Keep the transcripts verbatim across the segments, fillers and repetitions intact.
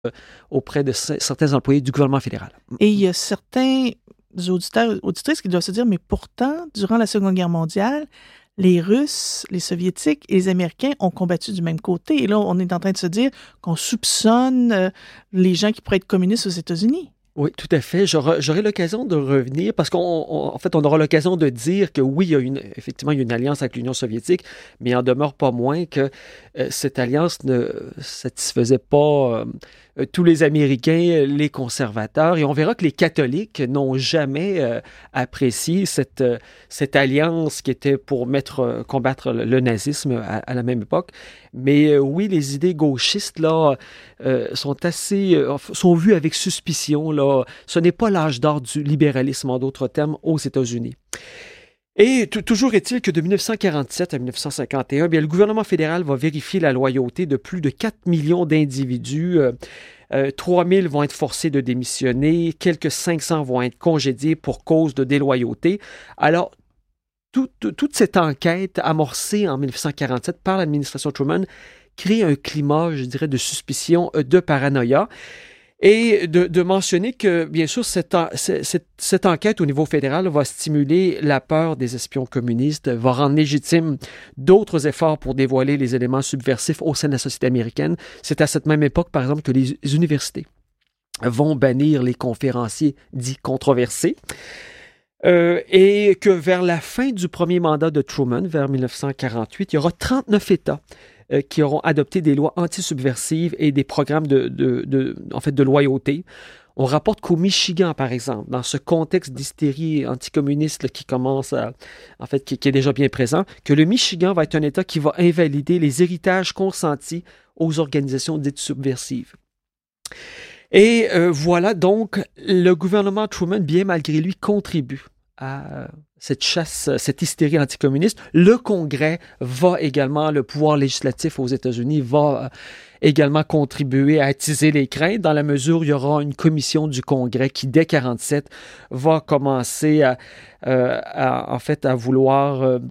auprès de c- certains employés du gouvernement fédéral. Et il y a certains auditeurs, auditrices qui doivent se dire, mais pourtant, durant la Seconde Guerre mondiale, les Russes, les Soviétiques et les Américains ont combattu du même côté. Et là, on est en train de se dire qu'on soupçonne euh, les gens qui pourraient être communistes aux États-Unis. Oui, tout à fait. J'aurai, j'aurai l'occasion de revenir parce qu'en fait, on aura l'occasion de dire que oui, il y a une, effectivement, il y a une alliance avec l'Union soviétique, mais il en demeure pas moins que euh, cette alliance ne satisfaisait pas euh, tous les Américains, les conservateurs, et on verra que les catholiques n'ont jamais euh, apprécié cette, euh, cette alliance qui était pour mettre, euh, combattre le, le nazisme à, à la même époque. Mais euh, oui, les idées gauchistes, là, euh, sont assez, euh, sont vues avec suspicion, là. Ce n'est pas l'âge d'or du libéralisme, en d'autres termes, aux États-Unis. Et t- toujours est-il que de dix-neuf cent quarante-sept à dix-neuf cent cinquante et un, bien, le gouvernement fédéral va vérifier la loyauté de plus de quatre millions d'individus. Euh, euh, trois mille vont être forcés de démissionner, quelques cinq cents vont être congédiés pour cause de déloyauté. Alors, toute, toute cette enquête amorcée en dix-neuf cent quarante-sept par l'administration Truman crée un climat, je dirais, de suspicion, de paranoïa. Et de, de mentionner que, bien sûr, cette, en, cette, cette enquête au niveau fédéral va stimuler la peur des espions communistes, va rendre légitime d'autres efforts pour dévoiler les éléments subversifs au sein de la société américaine. C'est à cette même époque, par exemple, que les universités vont bannir les conférenciers dits controversés. Euh, et que vers la fin du premier mandat de Truman, vers dix-neuf cent quarante-huit, il y aura trente-neuf États euh, qui auront adopté des lois anti-subversives et des programmes de, de, de, en fait, de loyauté. On rapporte qu'au Michigan, par exemple, dans ce contexte d'hystérie anticommuniste là, qui commence à, en fait, qui, qui est déjà bien présent, que le Michigan va être un État qui va invalider les héritages consentis aux organisations dites subversives. Et euh, voilà donc, le gouvernement Truman, bien malgré lui, contribue à cette chasse, cette hystérie anticommuniste. Le Congrès va également, le pouvoir législatif aux États-Unis va euh, également contribuer à attiser les craintes dans la mesure où il y aura une commission du Congrès qui, dès quarante-sept, va commencer à, euh, à en fait, à vouloir euh,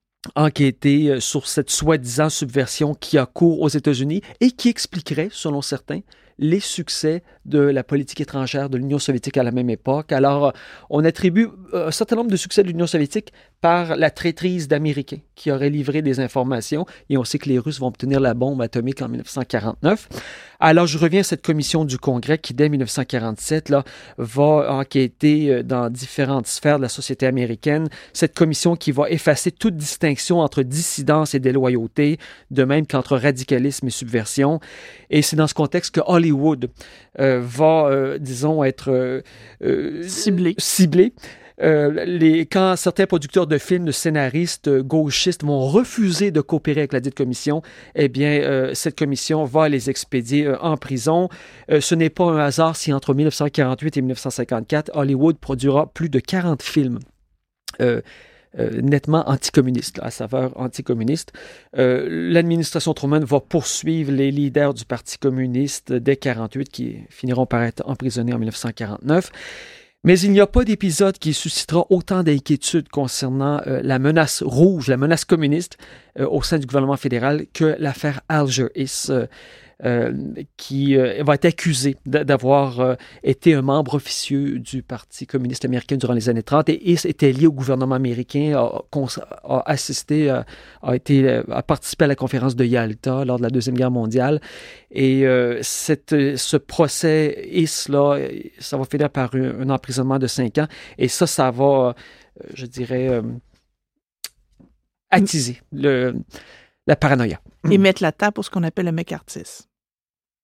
enquêter sur cette soi-disant subversion qui a cours aux États-Unis et qui expliquerait, selon certains, les succès de la politique étrangère de l'Union soviétique à la même époque. Alors, on attribue un certain nombre de succès de l'Union soviétique par la traîtrise d'Américains qui auraient livré des informations, et on sait que les Russes vont obtenir la bombe atomique en dix-neuf cent quarante-neuf. Alors, je reviens à cette commission du Congrès qui, dès dix-neuf cent quarante-sept, là, va enquêter dans différentes sphères de la société américaine. Cette commission qui va effacer toute distinction entre dissidence et déloyauté, de même qu'entre radicalisme et subversion. Et c'est dans ce contexte que Hollywood euh, va, euh, disons, être euh, euh, ciblé. ciblé. Euh, les, quand certains producteurs de films, de scénaristes euh, gauchistes vont refuser de coopérer avec la dite commission, eh bien, euh, cette commission va les expédier euh, en prison. Euh, ce n'est pas un hasard si entre dix-neuf cent quarante-huit et dix-neuf cent cinquante-quatre, Hollywood produira plus de quarante films euh, euh, nettement anticommunistes, là, à saveur anticommuniste. Euh, l'administration Truman va poursuivre les leaders du Parti communiste dès quarante-huit qui finiront par être emprisonnés en dix-neuf cent quarante-neuf. Mais il n'y a pas d'épisode qui suscitera autant d'inquiétudes concernant euh, la menace rouge, la menace communiste euh, au sein du gouvernement fédéral que l'affaire Alger Hiss, euh, euh, qui euh, va être accusé d'avoir euh, été un membre officieux du Parti communiste américain durant les années trente. Et Hiss était lié au gouvernement américain, a, a assisté, a, a, été, a participé à la conférence de Yalta lors de la Deuxième Guerre mondiale. Et euh, cette, ce procès Hiss-là, ça va finir par un, un emprisonnement de cinq ans. Et ça, ça va, euh, je dirais, euh, attiser le, la paranoïa. Et mettre la table pour ce qu'on appelle le McCarthyisme.